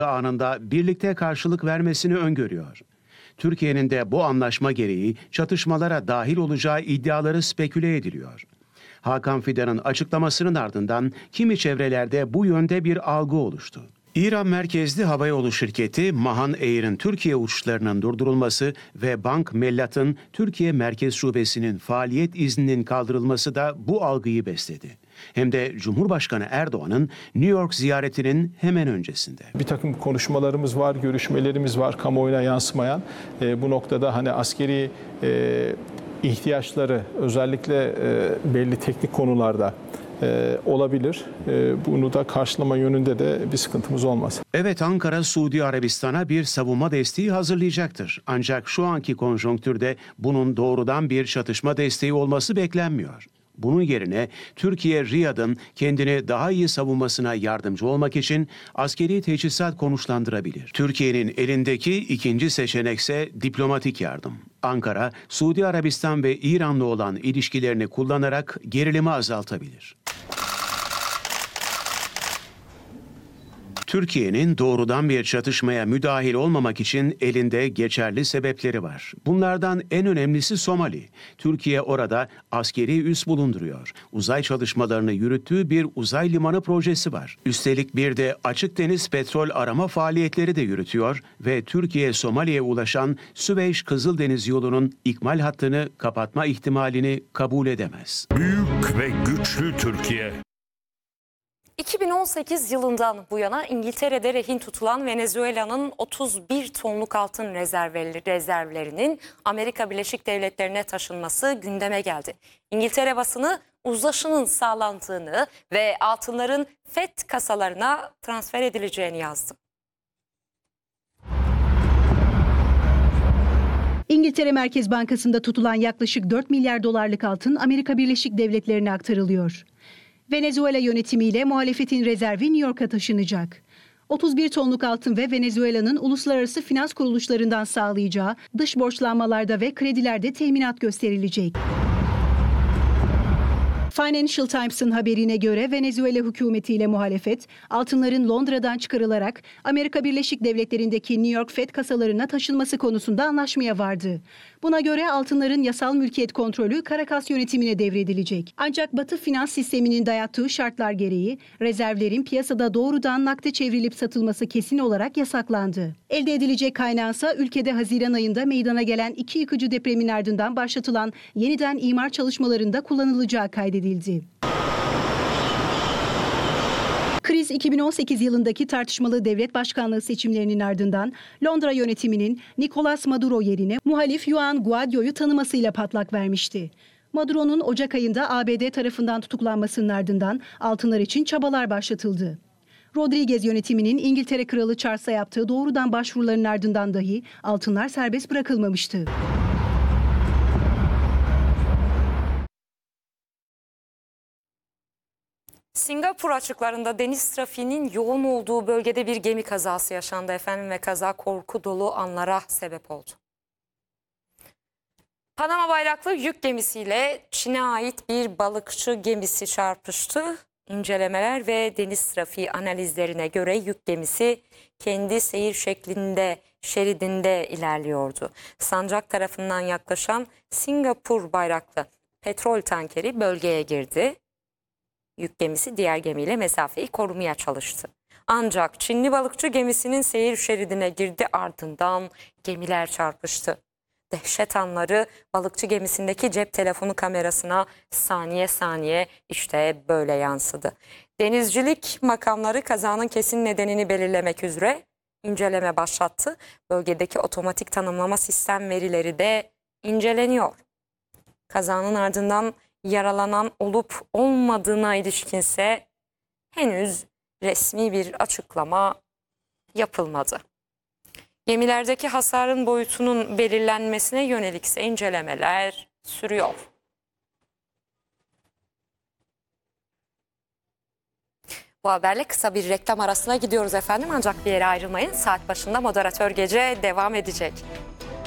anında birlikte karşılık vermesini öngörüyor. Türkiye'nin de bu anlaşma gereği çatışmalara dahil olacağı iddiaları speküle ediliyor. Hakan Fidan'ın açıklamasının ardından kimi çevrelerde bu yönde bir algı oluştu. İran merkezli havayolu şirketi Mahan Air'in Türkiye uçuşlarının durdurulması ve Bank Mellat'ın Türkiye Merkez Şubesi'nin faaliyet izninin kaldırılması da bu algıyı besledi. Hem de Cumhurbaşkanı Erdoğan'ın New York ziyaretinin hemen öncesinde. Bir takım konuşmalarımız var, görüşmelerimiz var kamuoyuna yansımayan. Bu noktada hani askeri ihtiyaçları özellikle belli teknik konularda olabilir. Bunu da karşılama yönünde de bir sıkıntımız olmaz. Evet, Ankara, Suudi Arabistan'a bir savunma desteği hazırlayacaktır. Ancak şu anki konjonktürde bunun doğrudan bir çatışma desteği olması beklenmiyor. Bunun yerine Türkiye, Riyad'ın kendini daha iyi savunmasına yardımcı olmak için askeri teçhizat konuşlandırabilir. Türkiye'nin elindeki ikinci seçenekse diplomatik yardım. Ankara, Suudi Arabistan ve İran'la olan ilişkilerini kullanarak gerilimi azaltabilir. Türkiye'nin doğrudan bir çatışmaya müdahil olmamak için elinde geçerli sebepleri var. Bunlardan en önemlisi Somali. Türkiye orada askeri üs bulunduruyor. Uzay çalışmalarını yürüttüğü bir uzay limanı projesi var. Üstelik bir de açık deniz petrol arama faaliyetleri de yürütüyor ve Türkiye Somali'ye ulaşan Süveyş-Kızıldeniz yolunun ikmal hattını kapatma ihtimalini kabul edemez. Büyük ve güçlü Türkiye. 2018 yılından bu yana İngiltere'de rehin tutulan Venezuela'nın 31 tonluk altın rezervlerinin Amerika Birleşik Devletleri'ne taşınması gündeme geldi. İngiltere basını uzlaşının sağlandığını ve altınların FED kasalarına transfer edileceğini yazdı. İngiltere Merkez Bankası'nda tutulan yaklaşık 4 milyar dolarlık altın Amerika Birleşik Devletleri'ne aktarılıyor. Venezuela yönetimiyle muhalefetin rezervi New York'a taşınacak. 31 tonluk altın ve Venezuela'nın uluslararası finans kuruluşlarından sağlayacağı dış borçlanmalarda ve kredilerde teminat gösterilecek. Financial Times'ın haberine göre Venezuela hükümetiyle muhalefet, altınların Londra'dan çıkarılarak Amerika Birleşik Devletleri'ndeki New York Fed kasalarına taşınması konusunda anlaşmaya vardı. Buna göre altınların yasal mülkiyet kontrolü Caracas yönetimine devredilecek. Ancak Batı finans sisteminin dayattığı şartlar gereği rezervlerin piyasada doğrudan nakde çevrilip satılması kesin olarak yasaklandı. Elde edilecek kaynağınsa ülkede Haziran ayında meydana gelen 2 yıkıcı depremin ardından başlatılan yeniden imar çalışmalarında kullanılacağı kaydedildi. Kriz 2018 yılındaki tartışmalı devlet başkanlığı seçimlerinin ardından Londra yönetiminin Nicolas Maduro yerine muhalif Juan Guaido'yu tanımasıyla patlak vermişti. Maduro'nun Ocak ayında ABD tarafından tutuklanmasının ardından altınlar için çabalar başlatıldı. Rodriguez yönetiminin İngiltere Kralı Charles'a yaptığı doğrudan başvuruların ardından dahi altınlar serbest bırakılmamıştı. Singapur açıklarında deniz trafiğinin yoğun olduğu bölgede bir gemi kazası yaşandı efendim ve kaza korku dolu anlara sebep oldu. Panama bayraklı yük gemisiyle Çin'e ait bir balıkçı gemisi çarpıştı. İncelemeler ve deniz trafiği analizlerine göre yük gemisi kendi seyir şeridinde ilerliyordu. Sancak tarafından yaklaşan Singapur bayraklı petrol tankeri bölgeye girdi. Yük gemisi diğer gemiyle mesafeyi korumaya çalıştı. Ancak Çinli balıkçı gemisinin seyir şeridine girdi, ardından gemiler çarpıştı. Dehşet anları balıkçı gemisindeki cep telefonu kamerasına saniye saniye işte böyle yansıdı. Denizcilik makamları kazanın kesin nedenini belirlemek üzere inceleme başlattı. Bölgedeki otomatik tanımlama sistem verileri de inceleniyor. Kazanın ardından yaralanan olup olmadığına ilişkinse henüz resmi bir açıklama yapılmadı. Gemilerdeki hasarın boyutunun belirlenmesine yönelikse incelemeler sürüyor. Bu haberle kısa bir reklam arasına gidiyoruz efendim, ancak bir yere ayrılmayın. Saat başında Moderatör Gece devam edecek.